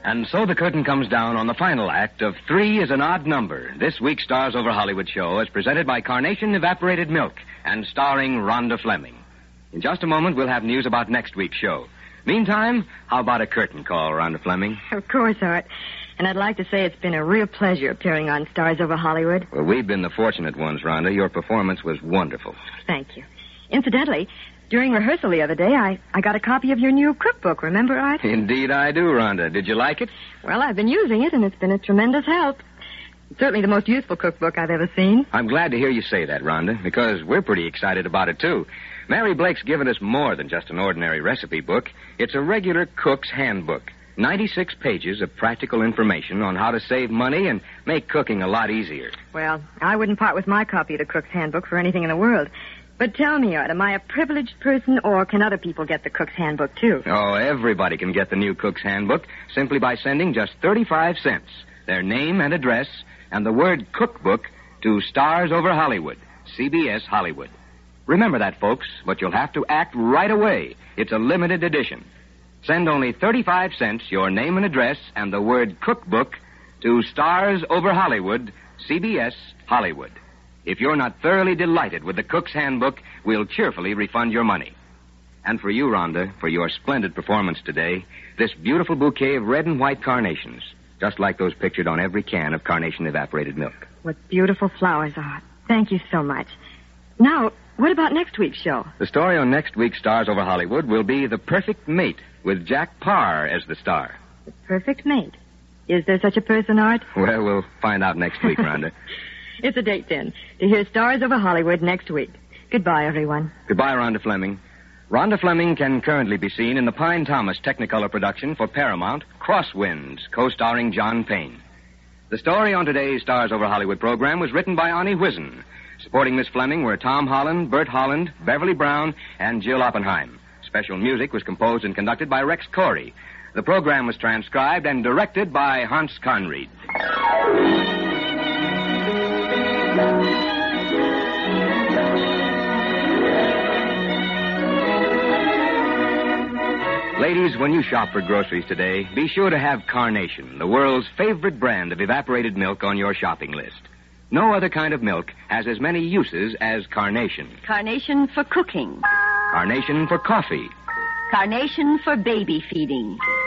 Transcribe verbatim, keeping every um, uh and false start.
And so the curtain comes down on the final act of Three is an Odd Number. This week's Stars Over Hollywood show is presented by Carnation Evaporated Milk and starring Rhonda Fleming. In just a moment, we'll have news about next week's show. Meantime, how about a curtain call, Rhonda Fleming? Of course, Art. And I'd like to say it's been a real pleasure appearing on Stars Over Hollywood. Well, we've been the fortunate ones, Rhonda. Your performance was wonderful. Thank you. Incidentally, during rehearsal the other day, I, I got a copy of your new cookbook, remember, Art? Indeed I do, Rhonda. Did you like it? Well, I've been using it, and it's been a tremendous help. It's certainly the most useful cookbook I've ever seen. I'm glad to hear you say that, Rhonda, because we're pretty excited about it, too. Mary Blake's given us more than just an ordinary recipe book. It's a regular cook's handbook. ninety-six pages of practical information on how to save money and make cooking a lot easier. Well, I wouldn't part with my copy of the cook's handbook for anything in the world. But tell me, Art, am I a privileged person, or can other people get the cook's handbook, too? Oh, everybody can get the new cook's handbook simply by sending just thirty-five cents, their name and address, and the word cookbook to Stars Over Hollywood, C B S Hollywood. Remember that, folks, but you'll have to act right away. It's a limited edition. Send only thirty-five cents, your name and address, and the word cookbook to Stars Over Hollywood, C B S Hollywood. If you're not thoroughly delighted with the cook's handbook, we'll cheerfully refund your money. And for you, Rhonda, for your splendid performance today, this beautiful bouquet of red and white carnations, just like those pictured on every can of Carnation Evaporated Milk. What beautiful flowers, Art. Thank you so much. Now, what about next week's show? The story on next week's Stars Over Hollywood will be The Perfect Mate, with Jack Parr as the star. The perfect mate. Is there such a person, Art? Well, we'll find out next week, Rhonda. It's a date, then, to hear Stars Over Hollywood next week. Goodbye, everyone. Goodbye, Rhonda Fleming. Rhonda Fleming can currently be seen in the Pine Thomas Technicolor production for Paramount, Crosswinds, co-starring John Payne. The story on today's Stars Over Hollywood program was written by Ani Whizen. Supporting Miss Fleming were Tom Holland, Bert Holland, Beverly Brown, and Jill Oppenheim. Special music was composed and conducted by Rex Corey. The program was transcribed and directed by Hans Conried. Ladies, when you shop for groceries today, be sure to have Carnation, the world's favorite brand of evaporated milk, on your shopping list. No other kind of milk has as many uses as Carnation. Carnation for cooking. Carnation for coffee. Carnation for baby feeding.